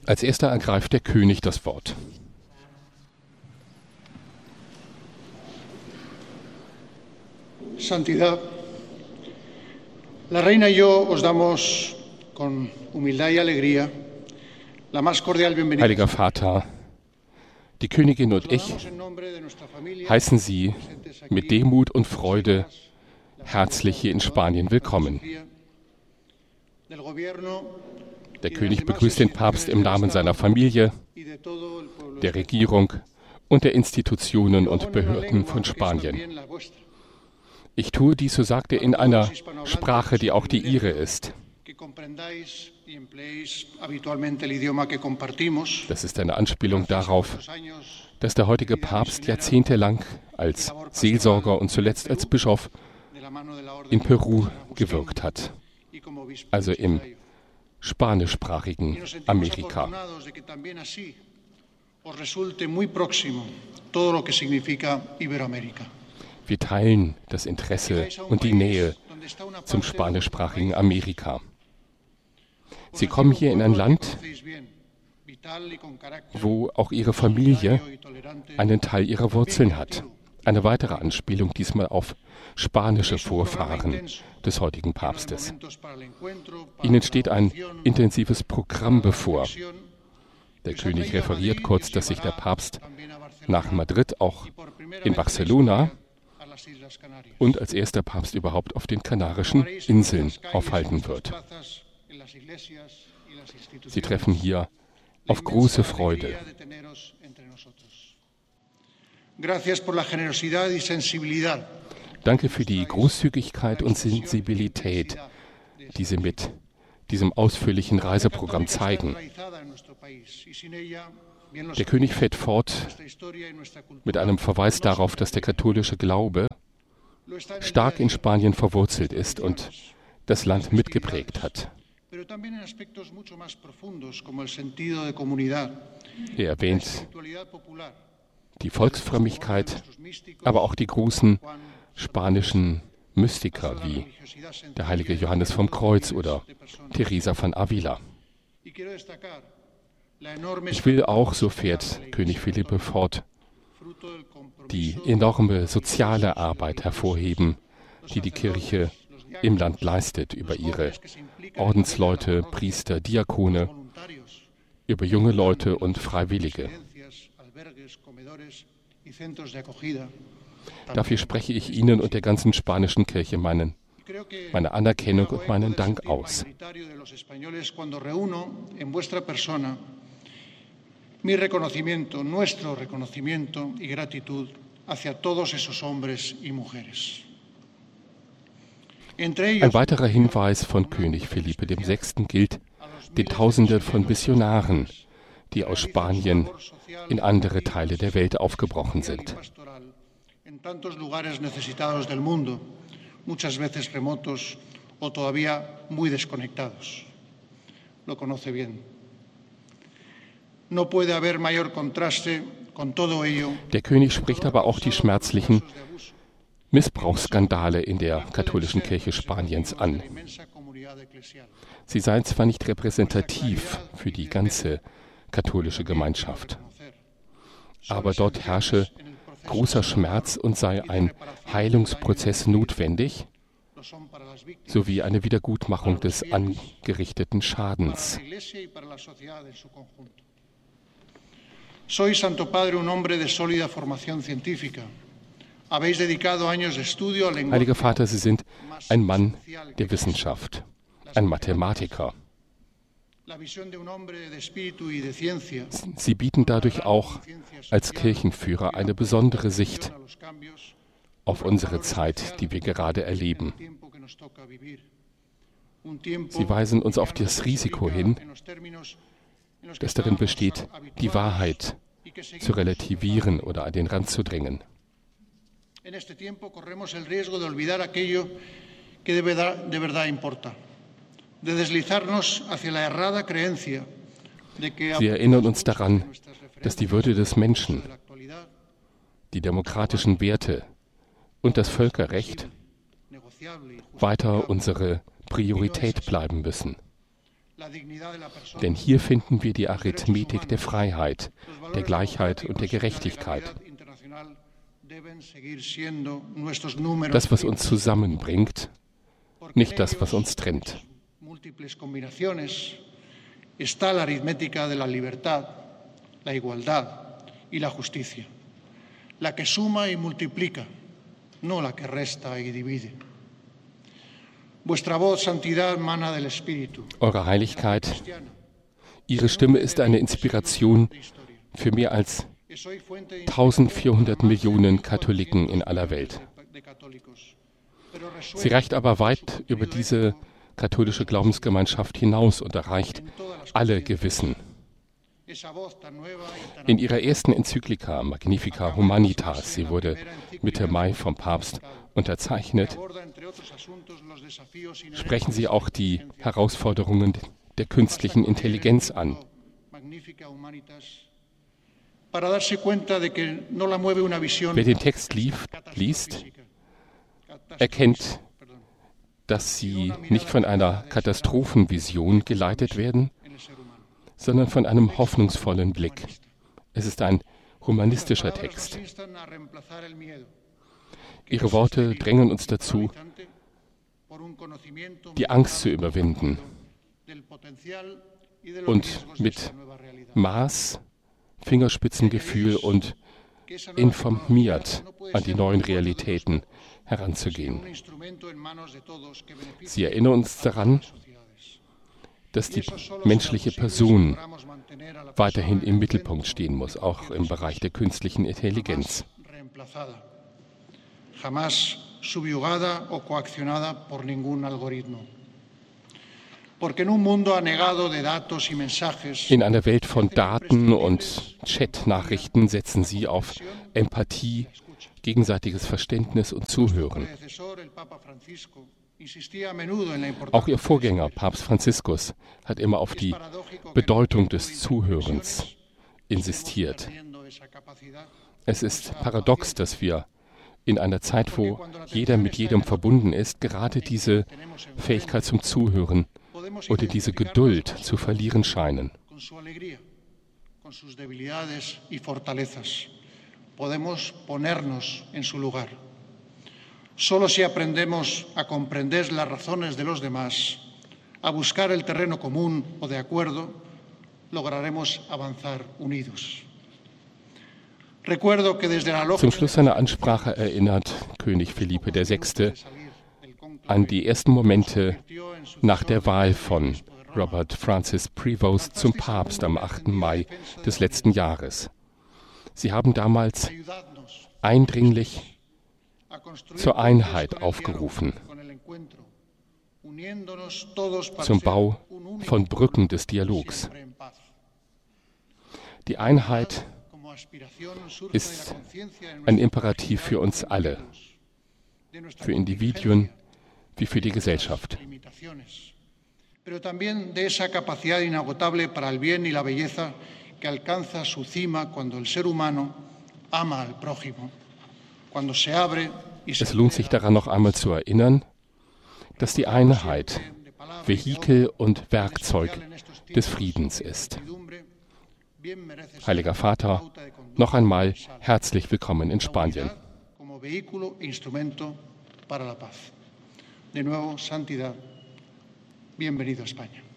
Als erster ergreift der König das Wort. Santidad, la reina y yo os damos con humildad y alegría la más cordial bienvenida. Heiliger Vater, die Königin und ich heißen Sie mit Demut und Freude herzlich hier in Spanien willkommen. Der König begrüßt den Papst im Namen seiner Familie, der Regierung und der Institutionen und Behörden von Spanien. Ich tue dies, so sagt er, in einer Sprache, die auch die Ihre ist. Das ist eine Anspielung darauf, dass der heutige Papst jahrzehntelang als Seelsorger und zuletzt als Bischof in Peru gewirkt hat, also im spanischsprachigen Amerika. Wir teilen das Interesse und die Nähe zum spanischsprachigen Amerika. Sie kommen hier in ein Land, wo auch Ihre Familie einen Teil ihrer Wurzeln hat. Eine weitere Anspielung diesmal auf spanische Vorfahren des heutigen Papstes. Ihnen steht ein intensives Programm bevor. Der König referiert kurz, dass sich der Papst nach Madrid auch in Barcelona und als erster Papst überhaupt auf den Kanarischen Inseln aufhalten wird. Sie treffen hier auf große Freude. Danke für die Großzügigkeit und Sensibilität, die Sie mit diesem ausführlichen Reiseprogramm zeigen. Der König fährt fort mit einem Verweis darauf, dass der katholische Glaube stark in Spanien verwurzelt ist und das Land mitgeprägt hat. Er erwähnt die Volksfrömmigkeit, aber auch die großen spanischen Mystiker wie der heilige Johannes vom Kreuz oder Teresa von Avila. Ich will auch, so fährt König Felipe fort, die enorme soziale Arbeit hervorheben, die die Kirche im Land leistet, über ihre Ordensleute, Priester, Diakone, über junge Leute und Freiwillige. Dafür spreche ich Ihnen und der ganzen spanischen Kirche meine Anerkennung und meinen Dank aus. Mi reconocimiento, nuestro reconocimiento y gratitud hacia todos esos hombres y mujeres. Ein weiterer Hinweis von König Felipe VI. Gilt den Tausenden von Missionaren, die aus Spanien in andere Teile der Welt aufgebrochen sind. En tantos lugares necesitados del mundo, muchas veces remotos o todavía muy desconectados. Lo conoce bien. No puede haber mayor contraste con todo ello. Der König spricht aber auch die schmerzlichen Missbrauchsskandale in der katholischen Kirche Spaniens an. Sie seien zwar nicht repräsentativ für die ganze katholische Gemeinschaft, aber dort herrsche großer Schmerz und sei ein Heilungsprozess notwendig, sowie eine Wiedergutmachung des angerichteten Schadens. Soy, Santo Padre, un hombre de sólida formación científica. Habéis dedicado años de estudio al lenguaje. Heiliger Vater, Sie sind ein Mann der Wissenschaft, ein Mathematiker. Sie bieten dadurch auch als Kirchenführer eine besondere Sicht auf unsere Zeit, die wir gerade erleben. Sie weisen uns auf das Risiko hin, das darin besteht, die Wahrheit zu relativieren oder an den Rand zu drängen. Sie erinnern uns daran, dass die Würde des Menschen, die demokratischen Werte und das Völkerrecht weiter unsere Priorität bleiben müssen. Denn hier finden wir die Arithmetik der Freiheit, der Gleichheit und der Gerechtigkeit. Das, was uns zusammenbringt, nicht das, was uns trennt. Está la aritmética de la libertad, la igualdad y la justicia, la que suma y multiplica, no la que resta y divide. Vuestra voz, santidad, mana del Espíritu. Eure Heiligkeit, Ihre Stimme ist eine Inspiration für mehr als 1400 Millionen Katholiken in aller Welt. Sie reicht aber weit über diese katholische Glaubensgemeinschaft hinaus und erreicht alle Gewissen. In ihrer ersten Enzyklika Magnificat Humanitas, sie wurde Mitte Mai vom Papst unterzeichnet, sprechen sie auch die Herausforderungen der künstlichen Intelligenz an. Wer den Text liest, erkennt, dass sie nicht von einer Katastrophenvision geleitet werden, sondern von einem hoffnungsvollen Blick. Es ist ein humanistischer Text. Ihre Worte drängen uns dazu, die Angst zu überwinden und mit Maß, Fingerspitzengefühl und informiert an die neuen Realitäten heranzugehen. Sie erinnern uns daran, dass die menschliche Person weiterhin im Mittelpunkt stehen muss, auch im Bereich der künstlichen Intelligenz. Jamás subyugada o coaccionada por ningún algoritmo. In einer Welt von Daten und Chat-Nachrichten setzen sie auf Empathie, gegenseitiges Verständnis und Zuhören. Auch ihr Vorgänger, Papst Franziskus, hat immer auf die Bedeutung des Zuhörens insistiert. Es ist paradox, dass wir in einer Zeit, wo jeder mit jedem verbunden ist, gerade diese Fähigkeit zum Zuhören oder diese Geduld zu verlieren scheinen. Podemos ponernos en su lugar. Solo si aprendemos a comprender las razones de los demás, a buscar el terreno común o de acuerdo, lograremos avanzar unidos. Recuerdo que desde la Zum Schluss seiner Ansprache erinnert König Philippe VI. An die ersten Momente nach der Wahl von Robert Francis Prevost zum Papst am 8. Mai des letzten Jahres. Sie haben damals eindringlich zur Einheit aufgerufen, zum Bau von Brücken des Dialogs. Die Einheit ist ein Imperativ für uns alle, für Individuen wie für die Gesellschaft. Pero también de esa capacidad inagotable para el bien y la belleza que alcanza su cima cuando el ser humano ama al prójimo, cuando se abre y se. Es lohnt sich daran noch einmal zu erinnern, dass die Einheit Vehikel und Werkzeug des Friedens ist. Heiliger Vater, noch einmal herzlich willkommen in Spanien. De nuevo, santidad, bienvenido a España.